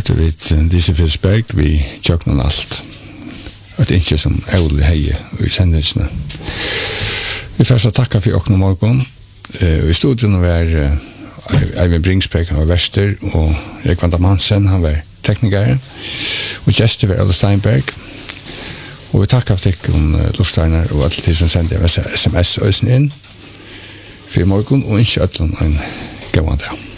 møtte vi Disse Fylsberg, vi tjøkner alt. Et ikke som Aule Heie i sendelsene. Vi først har takket for åkne morgen. I studien var Eivind Bringsberg, han var verster, og Erik Van Mansen, han var tekniker, og gjester var Ølle Steinberg. Og vi takket for dere luftarner og alt det som sendte SMS-øysen inn for morgen, og ikke øtlen en gavende dag.